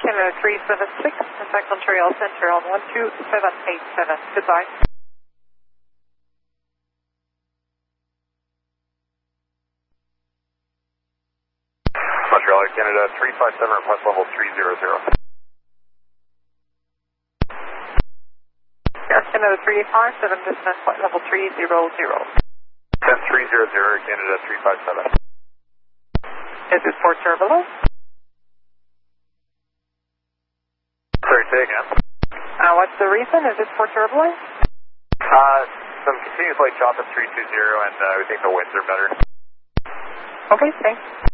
Canada 376, contact Montreal Center on 12787. Goodbye. Montreal Canada 357, request level 300. Air Canada 357, dismiss flight level 300. 10300, Canada 357. Is this for turbulence? Sorry, say again. What's the reason? Is this for turbulence? Some continuous light chop at 320, and we think the winds are better. Okay, thanks.